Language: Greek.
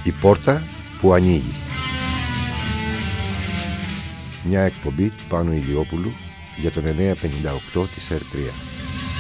Η πόρτα που ανοίγει. Μια εκπομπή του Πάνου Ηλιόπουλου για τον 958 της ΕΡΤ3.